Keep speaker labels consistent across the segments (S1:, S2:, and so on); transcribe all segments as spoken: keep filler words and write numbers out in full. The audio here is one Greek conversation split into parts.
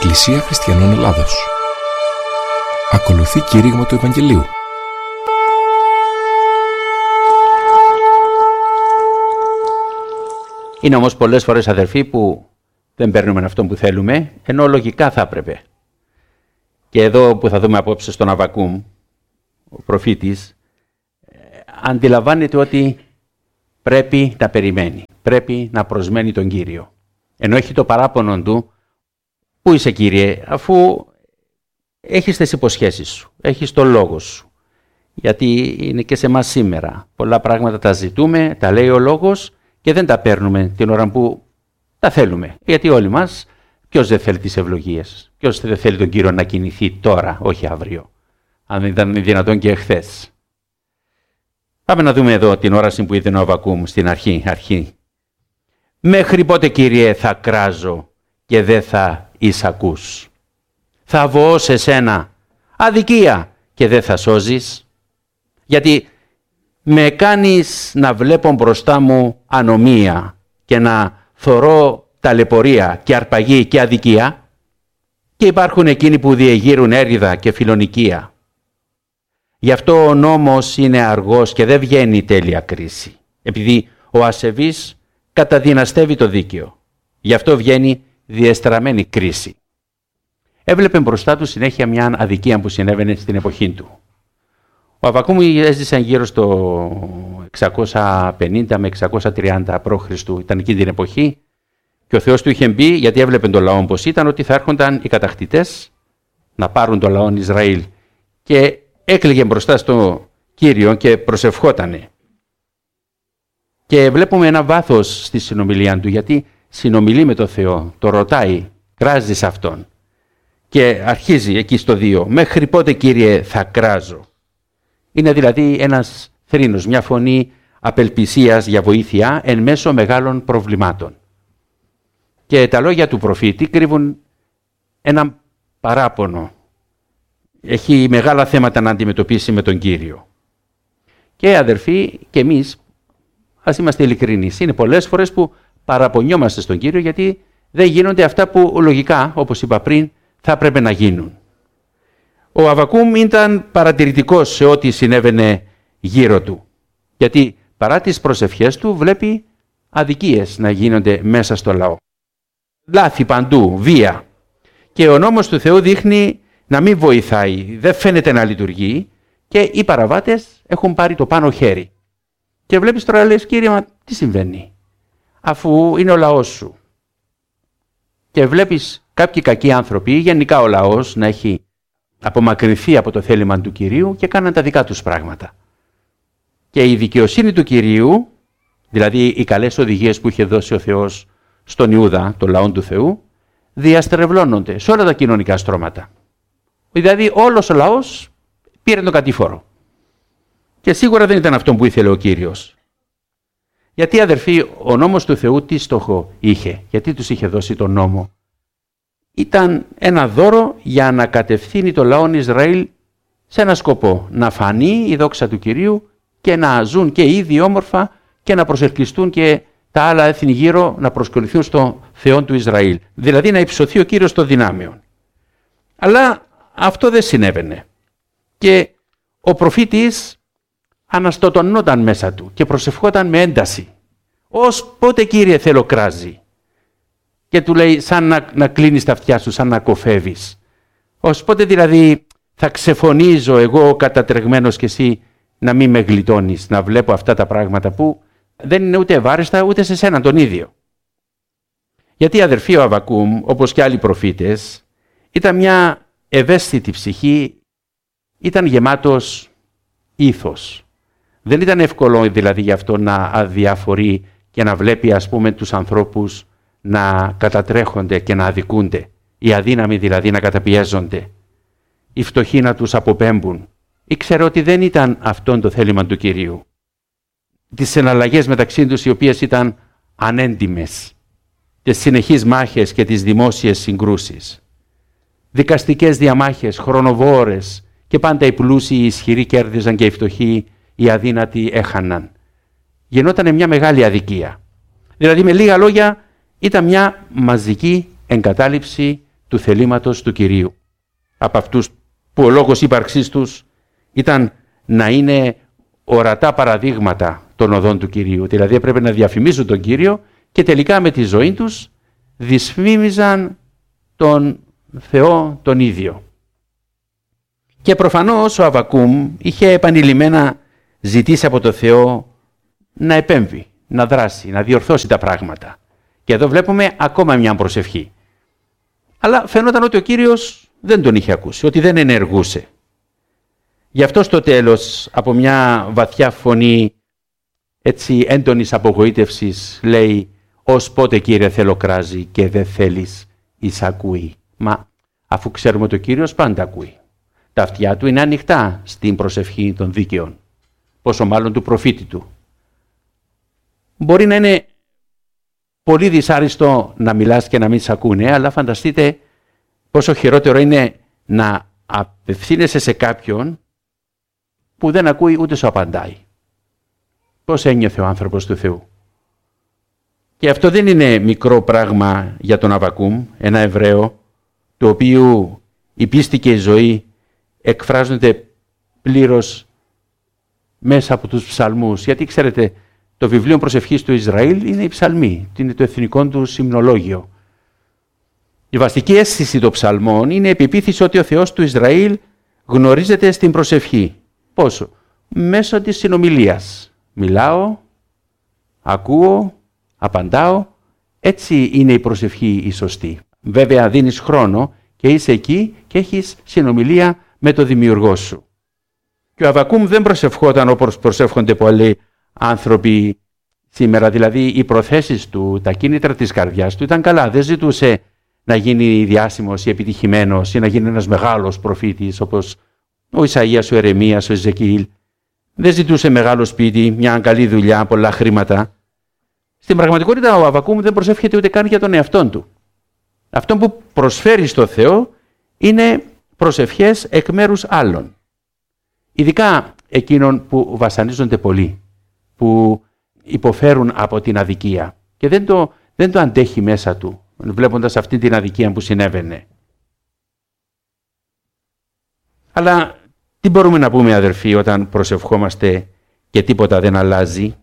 S1: Εκκλησία Χριστιανών Ελλάδος. Ακολουθεί κήρυγμα του Ευαγγελίου.
S2: Είναι όμως πολλές φορές, αδερφοί, που δεν παίρνουμε αυτό που θέλουμε, ενώ λογικά θα έπρεπε. Και εδώ που θα δούμε απόψε στον Αββακούμ, ο προφήτης, αντιλαμβάνεται ότι πρέπει να περιμένει, πρέπει να προσμένει τον Κύριο. Ενώ έχει το παράπονο του, πού είσαι Κύριε, αφού έχεις τις υποσχέσεις σου, έχεις το λόγο σου. Γιατί είναι και σε εμάς σήμερα. Πολλά πράγματα τα ζητούμε, τα λέει ο λόγος και δεν τα παίρνουμε την ώρα που τα θέλουμε. Γιατί όλοι μας, ποιος δεν θέλει τις ευλογίες, ποιος δεν θέλει τον Κύριο να κινηθεί τώρα, όχι αύριο, αν δεν ήταν δυνατόν και εχθές. Πάμε να δούμε εδώ την όραση που είδε ο Αββακούμ στην αρχή, αρχή. Μέχρι πότε, Κύριε, θα κράζω και δεν θα εισακούς. Θα βοώ σε σένα αδικία και δεν θα σώζεις. Γιατί με κάνεις να βλέπω μπροστά μου ανομία και να θωρώ ταλαιπωρία και αρπαγή και αδικία. Και υπάρχουν εκείνοι που διεγείρουν έρηδα και φιλονικία. Γι' αυτό ο νόμος είναι αργός και δεν βγαίνει τέλεια κρίση. Επειδή ο ασεβής καταδυναστεύει το δίκαιο. Γι' αυτό βγαίνει διεστραμμένη κρίση. Έβλεπε μπροστά του συνέχεια μια αδικία που συνέβαινε στην εποχή του. Ο Αββακούμ έζησε γύρω στο εξακόσια πενήντα με εξακόσια τριάντα π.Χ. Ήταν εκείνη την εποχή και ο Θεός του είχε μπει, γιατί έβλεπε τον λαό πως ήταν, ότι θα έρχονταν οι κατακτητές να πάρουν τον λαό Ισραήλ. Και έκλαιγε μπροστά στο Κύριο και προσευχότανε. Και βλέπουμε ένα βάθος στη συνομιλία του, γιατί συνομιλεί με τον Θεό, το ρωτάει, κράζει σε Αυτόν. Και αρχίζει εκεί στο δύο, μέχρι πότε, Κύριε, θα κράζω. Είναι δηλαδή ένας θρήνος, μια φωνή απελπισίας για βοήθεια εν μέσω μεγάλων προβλημάτων. Και τα λόγια του προφήτη κρύβουν ένα παράπονο. Έχει μεγάλα θέματα να αντιμετωπίσει με τον Κύριο. Και αδερφοί, και εμείς, ας είμαστε ειλικρινείς, είναι πολλές φορές που παραπονιόμαστε στον Κύριο γιατί δεν γίνονται αυτά που λογικά, όπως είπα πριν, θα έπρεπε να γίνουν. Ο Αββακούμ ήταν παρατηρητικός σε ό,τι συνέβαινε γύρω του. Γιατί παρά τις προσευχές του βλέπει αδικίες να γίνονται μέσα στο λαό. Λάθη παντού, βία. Και ο νόμος του Θεού δείχνει να μην βοηθάει, δεν φαίνεται να λειτουργεί και οι παραβάτες έχουν πάρει το πάνω χέρι. Και βλέπεις τώρα, λες, Κύριε, μα τι συμβαίνει, αφού είναι ο λαός σου. Και βλέπεις κάποιοι κακοί άνθρωποι, γενικά ο λαός, να έχει απομακρυνθεί από το θέλημα του Κυρίου και κάναν τα δικά τους πράγματα. Και η δικαιοσύνη του Κυρίου, δηλαδή οι καλές οδηγίες που είχε δώσει ο Θεός στον Ιούδα, τον λαό του Θεού, διαστρεβλώνονται σε όλα τα κοινωνικά στρώματα. Δηλαδή όλος ο λαός πήρε τον κατήφορο. Και σίγουρα δεν ήταν αυτό που ήθελε ο Κύριος. Γιατί, αδερφοί, ο νόμος του Θεού τι στόχο είχε, γιατί τους είχε δώσει τον νόμο. Ήταν ένα δώρο για να κατευθύνει το λαό Ισραήλ σε ένα σκοπό. Να φανεί η δόξα του Κυρίου και να ζουν και οι ίδιοι όμορφα και να προσελκυστούν και τα άλλα έθνη γύρω να προσκοληθούν στο Θεό του Ισραήλ. Δηλαδή να υψωθεί ο Κύριος των δυνάμεων. Αλλά αυτό δεν συνέβαινε. Και ο προφήτης αναστοτωνόταν μέσα του και προσευχόταν με ένταση. Ως πότε, Κύριε, θέλω κράζει. Και του λέει σαν να, να κλείνεις τα αυτιά σου, σαν να κοφεύεις. Ως πότε δηλαδή θα ξεφωνίζω εγώ κατατρεγμένος και εσύ να μην με γλιτώνεις, να βλέπω αυτά τα πράγματα που δεν είναι ούτε ευάρεστα ούτε σε σένα τον ίδιο. Γιατί, αδερφοί, ο Αββακούμ, όπως και άλλοι προφήτες, ήταν μια ευαίσθητη ψυχή, ήταν γεμάτος ήθος. Δεν ήταν εύκολο δηλαδή γι' αυτό να αδιαφορεί και να βλέπει, ας πούμε, τους ανθρώπους να κατατρέχονται και να αδικούνται. Οι αδύναμοι δηλαδή να καταπιέζονται. Οι φτωχοί να τους αποπέμπουν. Ήξερε ότι δεν ήταν αυτόν το θέλημα του Κυρίου. Τις συναλλαγές μεταξύ τους οι οποίες ήταν ανέντιμες. Τις συνεχείς μάχες και τις δημόσιες συγκρούσεις. Δικαστικές διαμάχες, χρονοβόρες και πάντα οι πλούσιοι, οι ισχυροί κέρδιζαν και οι φτωχοί, οι αδύνατοι έχαναν. Γινόταν μια μεγάλη αδικία. Δηλαδή με λίγα λόγια ήταν μια μαζική εγκατάλειψη του θελήματος του Κυρίου. Από αυτούς που ο λόγος ύπαρξής τους ήταν να είναι ορατά παραδείγματα των οδών του Κυρίου. Δηλαδή έπρεπε να διαφημίζουν τον Κύριο και τελικά με τη ζωή τους δυσφήμιζαν τον Θεό τον ίδιο. Και προφανώς ο Αββακούμ είχε επανειλημμένα ζητήσει από τον Θεό να επέμβει, να δράσει, να διορθώσει τα πράγματα. Και εδώ βλέπουμε ακόμα μια προσευχή. Αλλά φαινόταν ότι ο Κύριος δεν τον είχε ακούσει, ότι δεν ενεργούσε. Γι' αυτό στο τέλος, από μια βαθιά φωνή έτσι έντονης απογοήτευσης, λέει «Ως πότε, Κύριε, θελοκράζει και δεν θέλεις εισακούει». Μα αφού ξέρουμε ότι ο Κύριος πάντα ακούει. Τα αυτιά του είναι ανοιχτά στην προσευχή των δίκαιων, πόσο μάλλον του προφήτη του. Μπορεί να είναι πολύ δυσάριστο να μιλάς και να μην σε ακούνε, αλλά φανταστείτε πόσο χειρότερο είναι να απευθύνεσαι σε κάποιον που δεν ακούει ούτε σου απαντάει. Πώς ένιωθε ο άνθρωπος του Θεού. Και αυτό δεν είναι μικρό πράγμα για τον Αββακούμ, ένα Εβραίο, του οποίου η πίστη και η ζωή εκφράζονται πλήρως μέσα από τους ψαλμούς. Γιατί ξέρετε, το βιβλίο προσευχής του Ισραήλ είναι οι ψαλμοί, είναι το εθνικό του υμνολόγιο. Η βαστική αίσθηση των ψαλμών είναι η πεποίθηση ότι ο Θεός του Ισραήλ γνωρίζεται στην προσευχή. Πόσο? Μέσω της συνομιλίας. Μιλάω, ακούω, απαντάω. Έτσι είναι η προσευχή η σωστή. Βέβαια δίνεις χρόνο και είσαι εκεί και έχεις συνομιλία με το Δημιουργό σου. Και ο Αββακούμ δεν προσευχόταν όπως προσεύχονται πολλοί άνθρωποι σήμερα. Δηλαδή οι προθέσεις του, τα κίνητρα της καρδιάς του ήταν καλά. Δεν ζητούσε να γίνει διάσημος ή επιτυχημένος ή να γίνει ένας μεγάλος προφήτης όπως ο Ισαΐας, ο Ερεμίας, ο Εζεκιήλ. Δεν ζητούσε μεγάλο σπίτι, μια καλή δουλειά, πολλά χρήματα. Στην πραγματικότητα ο Αββακούμ δεν προσεύχεται ούτε καν για τον εαυτόν του. Αυτό που προσφέρει στο Θεό είναι προσευχές εκ μέρους άλλων. Ειδικά εκείνων που βασανίζονται πολύ, που υποφέρουν από την αδικία και δεν το, δεν το αντέχει μέσα του, βλέποντας αυτή την αδικία που συνέβαινε. Αλλά τι μπορούμε να πούμε, αδερφοί, όταν προσευχόμαστε και τίποτα δεν αλλάζει?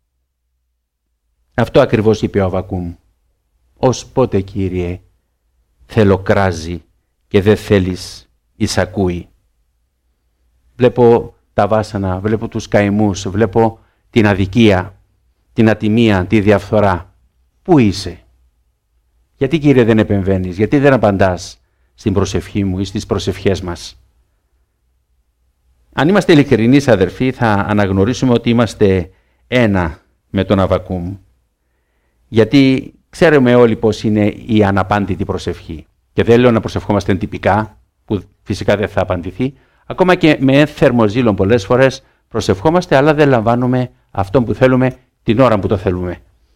S2: Αυτό ακριβώς είπε ο Αββακούμ. «Ως πότε, Κύριε, θελοκράζει και δεν θέλεις εισακούει». Βλέπω τα βάσανα, βλέπω τους καημούς, βλέπω την αδικία, την ατιμία, τη διαφθορά. Πού είσαι? Γιατί, Κύριε, δεν επεμβαίνεις? Γιατί δεν απαντάς στην προσευχή μου ή στις προσευχές μας? Αν είμαστε ειλικρινείς, αδερφοί, θα αναγνωρίσουμε ότι είμαστε ένα με τον Αββακούμ. Γιατί ξέρουμε όλοι πώς είναι η αναπάντητη προσευχή. Και δεν λέω να προσευχόμαστε τυπικά, που φυσικά δεν θα απαντηθεί. Ακόμα και με ένθερμο ζήλο πολλές φορές προσευχόμαστε, αλλά δεν λαμβάνουμε αυτό που θέλουμε την ώρα που το θέλουμε.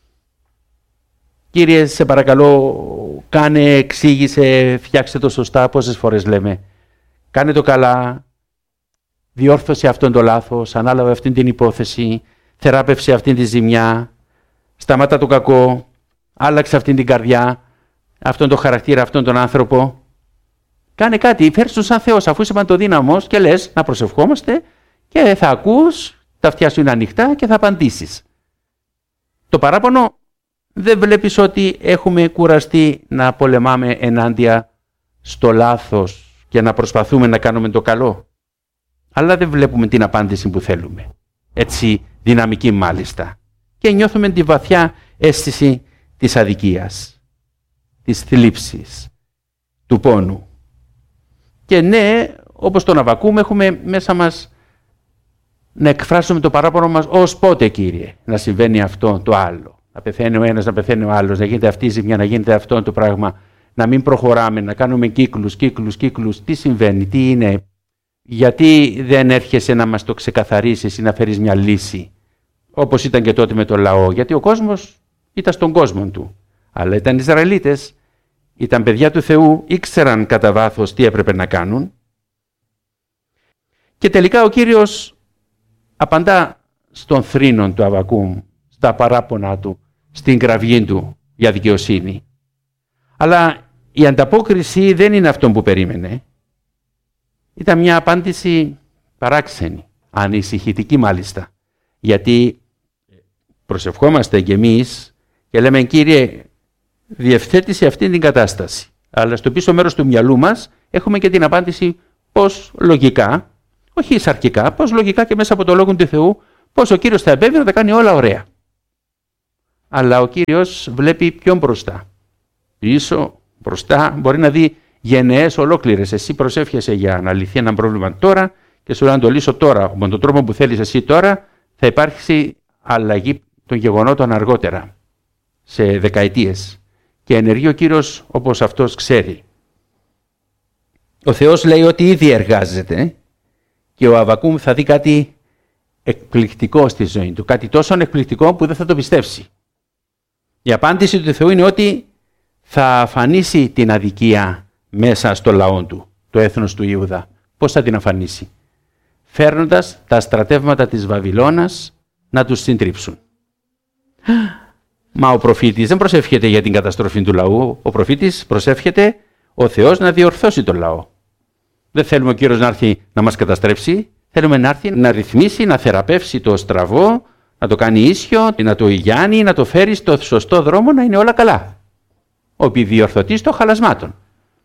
S2: Κύριε, σε παρακαλώ, κάνε, εξήγησε, φτιάξτε το σωστά. Πόσες φορές λέμε? Κάνε το καλά, διόρθωσε αυτόν το λάθος, ανάλαβε αυτήν την υπόθεση, θεράπευσε αυτήν τη ζημιά, σταμάτα το κακό, άλλαξε αυτήν την καρδιά, αυτόν τον χαρακτήρα, αυτόν τον άνθρωπο. Κάνε κάτι, φέρεις τον σαν Θεός, αφού είσαι παντοδύναμος και λες να προσευχόμαστε και θα ακούς, τα αυτιά σου είναι ανοιχτά και θα απαντήσεις. Το παράπονο, δεν βλέπεις ότι έχουμε κουραστεί να πολεμάμε ενάντια στο λάθος και να προσπαθούμε να κάνουμε το καλό? Αλλά δεν βλέπουμε την απάντηση που θέλουμε. Έτσι δυναμική μάλιστα. Και νιώθουμε τη βαθιά αίσθηση της αδικίας, της θλίψης, του πόνου. Και ναι, όπως τον Αββακούμ, έχουμε μέσα μας να εκφράσουμε το παράπονο μας ως πότε, Κύριε, να συμβαίνει αυτό το άλλο. Να πεθαίνει ο ένας, να πεθαίνει ο άλλος, να γίνεται αυτή η ζημιά, να γίνεται αυτό το πράγμα, να μην προχωράμε, να κάνουμε κύκλους, κύκλους, κύκλους. Τι συμβαίνει, τι είναι? Γιατί δεν έρχεσαι να μας το ξεκαθαρίσεις ή να φέρεις μια λύση, όπως ήταν και τότε με τον λαό? Γιατί ο κόσμος ήταν στον κόσμο του, αλλά ήταν Ισραηλίτες, ήταν παιδιά του Θεού, ήξεραν κατά βάθος τι έπρεπε να κάνουν. Και τελικά ο Κύριος απαντά στον θρήνον του Αββακούμ, στα παράπονα του, στην κραυγή του για δικαιοσύνη. Αλλά η ανταπόκριση δεν είναι αυτό που περίμενε. Ήταν μια απάντηση παράξενη, ανησυχητική μάλιστα. Γιατί προσευχόμαστε κι εμείς και λέμε, Κύριε, διευθέτησε αυτή την κατάσταση. Αλλά στο πίσω μέρος του μυαλού μας έχουμε και την απάντηση πώς λογικά, όχι σαρκικά, πώς λογικά και μέσα από το λόγο του Θεού, πώς ο Κύριος θα επέμβει να τα κάνει όλα ωραία. Αλλά ο Κύριος βλέπει πιο μπροστά. Πίσω, μπροστά, μπορεί να δει γενναίες ολόκληρες. Εσύ προσεύχεσαι για να λυθεί ένα πρόβλημα τώρα και σου λέει να το λύσω τώρα. Με τον τρόπο που θέλεις εσύ τώρα θα υπάρξει αλλαγή των γεγονότων αργότερα, σε δεκαετίες. Και ενεργεί ο Κύριος όπως αυτός ξέρει. Ο Θεός λέει ότι ήδη εργάζεται και ο Αββακούμ θα δει κάτι εκπληκτικό στη ζωή του. Κάτι τόσο εκπληκτικό που δεν θα το πιστέψει. Η απάντηση του Θεού είναι ότι θα αφανίσει την αδικία μέσα στο λαό του, το έθνος του Ιούδα. Πώς θα την αφανίσει? Φέρνοντας τα στρατεύματα της Βαβυλώνας να τους συντρίψουν. Μα ο προφήτης δεν προσεύχεται για την καταστροφή του λαού. Ο προφήτης προσεύχεται ο Θεός να διορθώσει τον λαό. Δεν θέλουμε ο Κύριος να έρθει να μας καταστρέψει. Θέλουμε να έρθει να ρυθμίσει, να θεραπεύσει το στραβό, να το κάνει ίσιο, να το ηγιάνει, να το φέρει στο σωστό δρόμο, να είναι όλα καλά. Ο επιδιορθωτής των χαλασμάτων.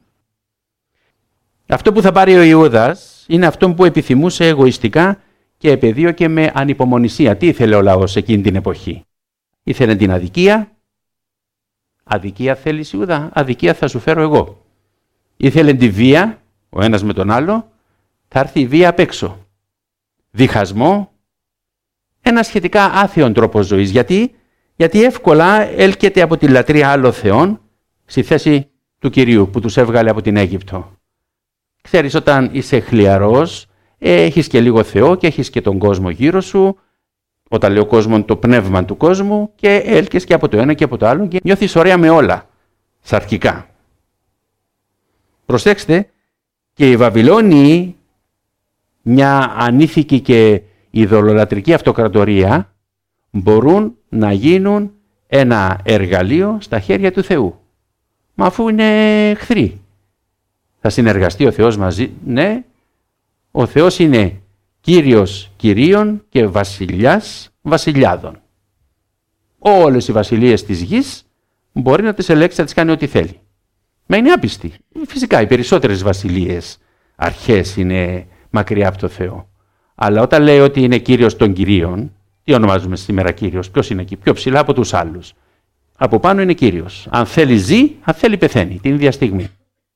S2: Αυτό που θα πάρει ο Ιούδας είναι αυτό που επιθυμούσε εγωιστικά και επεδίωκε με ανυπομονησία. Τι ήθελε ο λαός εκείνη την εποχή? Ήθελε την αδικία. Αδικία θέλεις, Ιούδα? Αδικία θα σου φέρω εγώ. Ήθελε τη βία, ο ένας με τον άλλο. Θα έρθει η βία απ' έξω. Διχασμό. Ένα σχετικά άθεον τρόπο ζωής. Γιατί? Γιατί εύκολα έλκεται από τη λατρεία άλλων θεών στη θέση του Κυρίου που τους έβγαλε από την Αίγυπτο. Ξέρεις, όταν είσαι χλιαρός, έχεις και λίγο Θεό και έχεις και τον κόσμο γύρω σου. Όταν λέω κόσμο, το πνεύμα του κόσμου, και έλκες και από το ένα και από το άλλο και νιώθεις ωραία με όλα, σαρκικά. Προσέξτε, και οι Βαβυλώνιοι, μια ανήθικη και ειδωλολατρική αυτοκρατορία, μπορούν να γίνουν ένα εργαλείο στα χέρια του Θεού. Μα αφού είναι εχθροί. Θα συνεργαστεί ο Θεός μαζί? Ναι, ο Θεός είναι Κύριος Κυρίων και Βασιλιάς Βασιλιάδων. Όλες οι βασιλείες της γης μπορεί να τις ελέξει, να τις κάνει ό,τι θέλει. Μα είναι άπιστη. Φυσικά οι περισσότερες βασιλείες, αρχές, είναι μακριά από το Θεό. Αλλά όταν λέει ότι είναι Κύριος των Κυρίων, τι ονομάζουμε σήμερα Κύριος? Ποιος είναι εκεί? Πιο ψηλά από τους άλλους. Από πάνω είναι Κύριος. Αν θέλει ζει, αν θέλει πεθαίνει την ίδια στιγμή.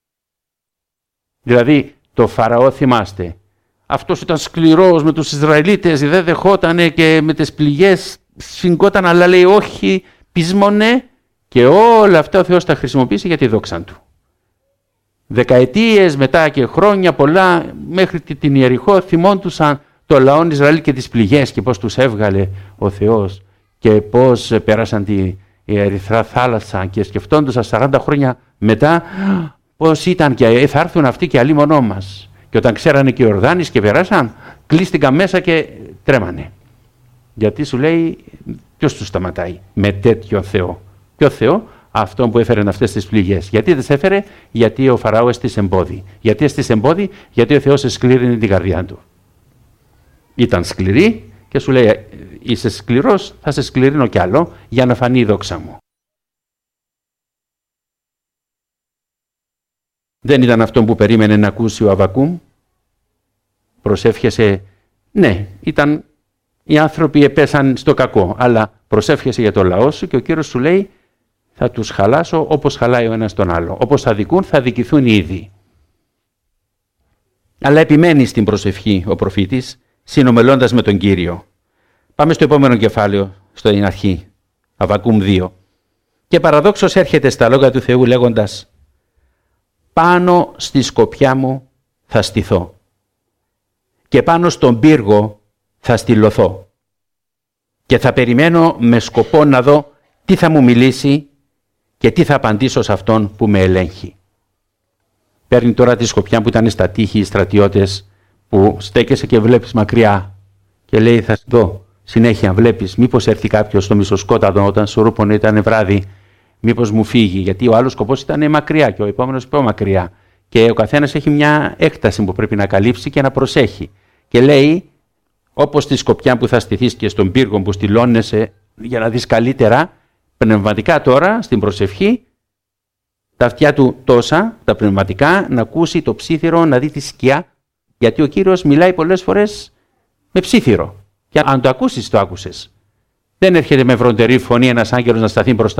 S2: Δηλαδή το Φαραώ, θυμάστε, αυτός ήταν σκληρός με τους Ισραηλίτες, δεν δεχότανε και με τις πληγές σφιγγόταν, αλλά λέει όχι, πεισμονέ, και όλα αυτά ο Θεός τα χρησιμοποιήσει για τη δόξα του. Δεκαετίες μετά και χρόνια πολλά, μέχρι την Ιεριχώ, θυμόντουσαν το λαό Ισραήλ και τις πληγές και πώς τους έβγαλε ο Θεός και πώς πέρασαν τη Ερυθρά θάλασσα, και σκεφτόντουσαν σαράντα χρόνια μετά πώς ήταν και θα έρθουν αυτοί και αλλοί μονό μας. Και όταν ξέρανε και οι Ιορδάνης και περάσαν, κλείστηκαν μέσα και τρέμανε. Γιατί σου λέει, ποιος τους σταματάει με τέτοιο Θεό? Ποιο Θεό? Αυτόν που έφερε αυτές τις πληγές. Γιατί τις έφερε? Γιατί ο Φαραώ έστησε εμπόδι. Γιατί έστησε εμπόδι? Γιατί ο Θεός εσκλήρινε την καρδιά του. Ήταν σκληρή και σου λέει, είσαι σκληρός, θα σε σκληρίνω κι άλλο για να φανεί η δόξα μου. Δεν ήταν αυτό που περίμενε να ακούσει ο Αββακούμ. Προσεύχεσαι, ναι, ήταν οι άνθρωποι επέσαν στο κακό, αλλά προσεύχεσαι για το λαό σου και ο Κύριος σου λέει, θα τους χαλάσω όπως χαλάει ο ένας τον άλλο. Όπως θα δικούν, θα δικηθούν οι ίδιοι. Αλλά επιμένει στην προσευχή ο προφήτης, συνομελώντας με τον Κύριο. Πάμε στο επόμενο κεφάλαιο, στην αρχή, Αββακούμ δύο. Και παραδόξως έρχεται στα λόγια του Θεού λέγοντας, πάνω στη σκοπιά μου θα στηθώ και πάνω στον πύργο θα στυλωθώ και θα περιμένω με σκοπό να δω τι θα μου μιλήσει και τι θα απαντήσω σε αυτόν που με ελέγχει. Παίρνει τώρα τη σκοπιά που ήταν στα τείχη οι στρατιώτες, που στέκεσαι και βλέπεις μακριά και λέει, θα δω συνέχεια, βλέπεις μήπως έρθει κάποιος στο μισοσκόταδο όταν σου ρούπωνε, ήταν βράδυ, μήπως μου φύγει, γιατί ο άλλος σκοπός ήταν μακριά και ο επόμενος πιο μακριά. Και ο καθένας έχει μια έκταση που πρέπει να καλύψει και να προσέχει. Και λέει, όπως στη σκοπιά που θα στηθείς και στον πύργο που στυλώνεσαι για να δεις καλύτερα, πνευματικά τώρα, στην προσευχή, τα αυτιά του τόσα, τα πνευματικά, να ακούσει το ψήθυρο, να δει τη σκιά, γιατί ο Κύριος μιλάει πολλές φορές με ψήθυρο. Και αν το ακούσεις, το άκουσες. Δεν έρχεται με βροντερή φωνή ένας άγγελος να σταθεί μπροστά